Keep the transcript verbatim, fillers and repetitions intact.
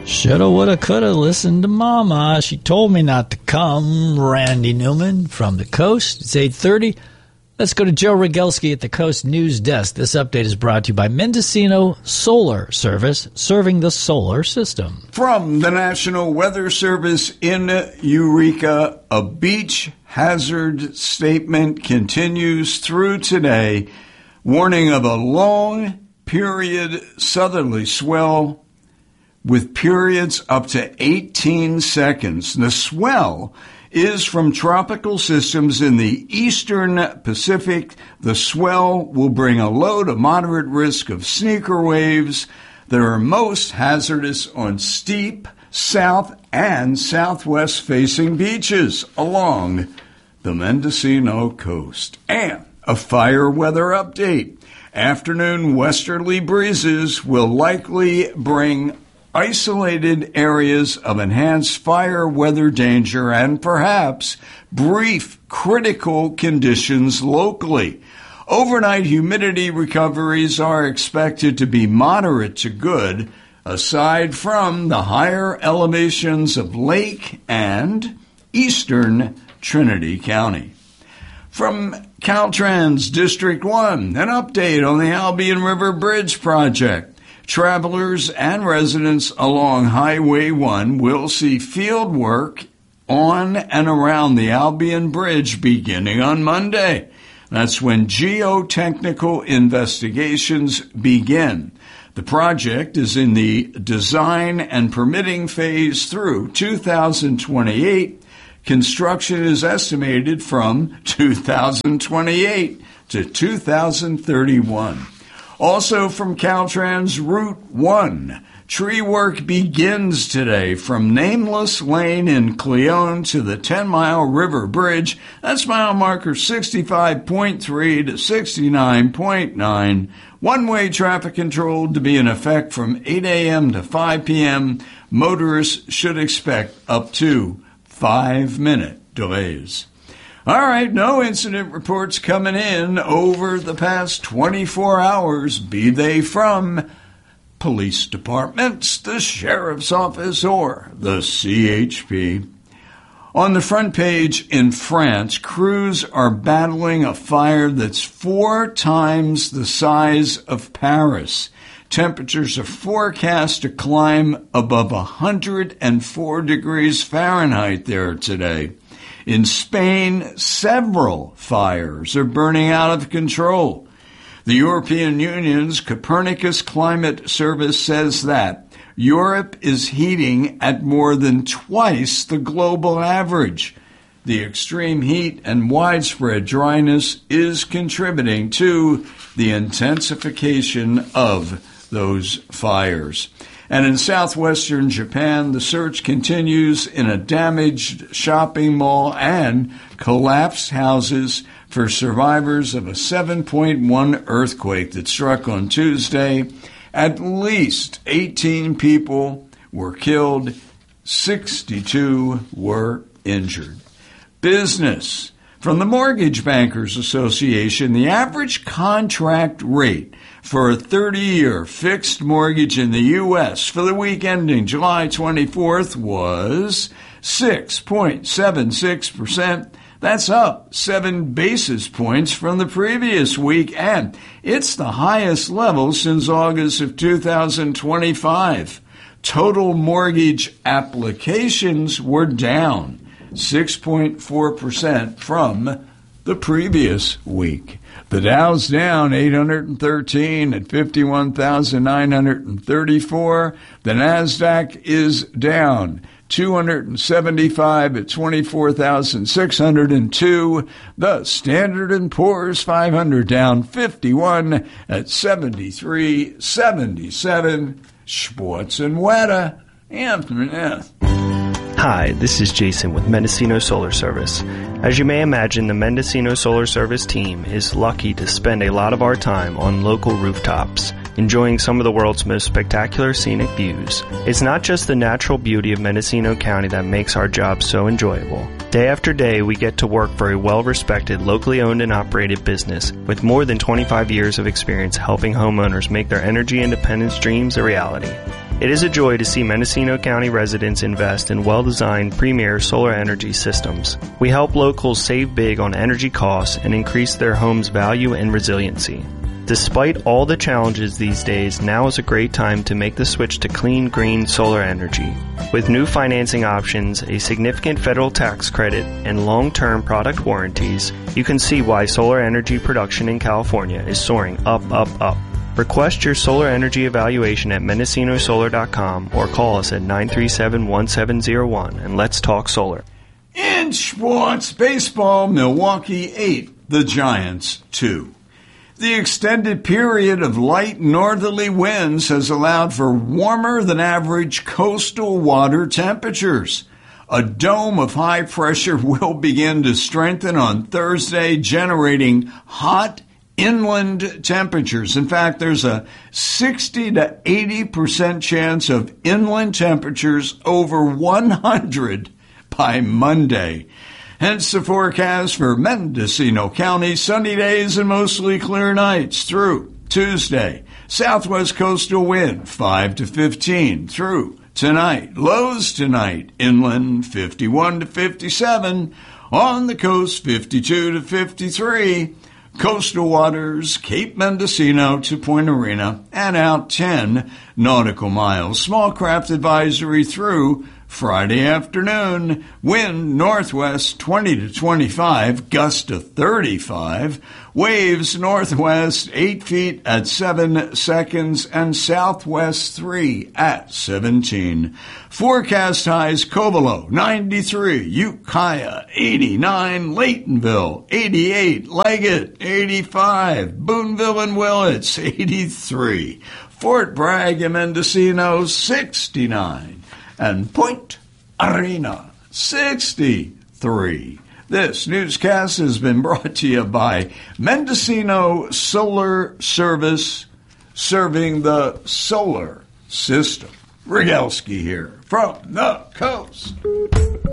Shoulda, woulda, coulda listened to Mama. She told me not to come. Randy Newman from the Coast. It's eight thirty. Let's go to Joe Rogelski at the Coast News Desk. This update is brought to you by Mendocino Solar Service, serving the solar system. From the National Weather Service in Eureka, a beach hazard statement continues through today, warning of a long period southerly swell with periods up to eighteen seconds. The swell is from tropical systems in the eastern Pacific. The swell will bring a low to moderate risk of sneaker waves that are most hazardous on steep south and southwest facing beaches along the Mendocino coast. And a fire weather update. Afternoon westerly breezes will likely bring isolated areas of enhanced fire weather danger and perhaps brief critical conditions locally. Overnight humidity recoveries are expected to be moderate to good, aside from the higher elevations of Lake and eastern Trinity County. From Caltrans District one, an update on the Albion River Bridge project. Travelers and residents along Highway one will see field work on and around the Albion Bridge beginning on Monday. That's when geotechnical investigations begin. The project is in the design and permitting phase through two thousand twenty-eight. Construction is estimated from two thousand twenty-eight to two thousand thirty-one. Also from Caltrans Route one, tree work begins today from Nameless Lane in Cleone to the ten-mile River Bridge. That's mile marker sixty-five point three to sixty-nine point nine. One-way traffic control to be in effect from eight a.m. to five p.m. Motorists should expect up to five-minute delays. All right, no incident reports coming in over the past twenty-four hours, be they from police departments, the sheriff's office, or the C H P. On the front page in France, crews are battling a fire that's four times the size of Paris. Temperatures are forecast to climb above one hundred four degrees Fahrenheit there today. In Spain, several fires are burning out of control. The European Union's Copernicus Climate Service says that Europe is heating at more than twice the global average. The extreme heat and widespread dryness is contributing to the intensification of those fires. And in southwestern Japan, the search continues in a damaged shopping mall and collapsed houses for survivors of a seven point one earthquake that struck on Tuesday. At least eighteen people were killed, sixty-two were injured. Business. From the Mortgage Bankers Association, the average contract rate for a thirty-year fixed mortgage in the U S for the week ending July twenty-fourth was six point seven six percent. That's up seven basis points from the previous week, and it's the highest level since August of two thousand twenty-five. Total mortgage applications were down six point four percent from the previous week. The Dow's down eight hundred thirteen at fifty-one thousand nine hundred thirty-four. The NASDAQ is down two hundred seventy-five at twenty-four thousand six hundred two. The Standard and Poor's five hundred down fifty-one at seventy-three seventy-seven. Sports and Weather. Anthony F. Hi, this is Jason with Mendocino Solar Service. As you may imagine, the Mendocino Solar Service team is lucky to spend a lot of our time on local rooftops, enjoying some of the world's most spectacular scenic views. It's not just the natural beauty of Mendocino County that makes our job so enjoyable. Day after day, we get to work for a well-respected, locally owned and operated business with more than twenty-five years of experience helping homeowners make their energy independence dreams a reality. It is a joy to see Mendocino County residents invest in well-designed premier solar energy systems. We help locals save big on energy costs and increase their home's value and resiliency. Despite all the challenges these days, now is a great time to make the switch to clean, green solar energy. With new financing options, a significant federal tax credit, and long-term product warranties, you can see why solar energy production in California is soaring up, up, up. Request your solar energy evaluation at Mendocino Solar dot com or call us at nine three seven, one seven zero one and let's talk solar. In sports, baseball, Milwaukee eight, the Giants two. The extended period of light northerly winds has allowed for warmer than average coastal water temperatures. A dome of high pressure will begin to strengthen on Thursday, generating hot inland temperatures. In fact, there's a sixty to eighty percent chance of inland temperatures over one hundred by Monday. Hence the forecast for Mendocino County: sunny days and mostly clear nights through Tuesday. Southwest coastal wind five to fifteen through tonight. Lows tonight inland fifty-one to fifty-seven. On the coast fifty-two to fifty-three. Coastal waters, Cape Mendocino to Point Arena, and out ten nautical miles. Small craft advisory through Friday afternoon. Wind northwest twenty to twenty-five, gust to thirty-five. Waves northwest eight feet at seven seconds and southwest three at seventeen. Forecast highs: Covelo ninety-three, Ukiah eighty-nine, Laytonville eighty-eight, Leggett eighty-five, Boonville and Willits eighty-three, Fort Bragg and Mendocino sixty-nine, and Point Arena sixty-three. This newscast has been brought to you by Mendocino Solar Service, serving the solar system. Rogalski here from the coast.